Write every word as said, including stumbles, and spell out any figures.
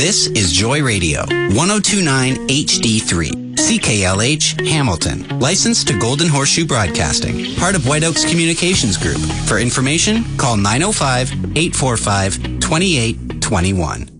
This is Joy Radio, one oh two point nine H D three, C K L H, Hamilton. Licensed to Golden Horseshoe Broadcasting, part of White Oaks Communications Group. For information, call nine oh five, eight four five, two eight two one.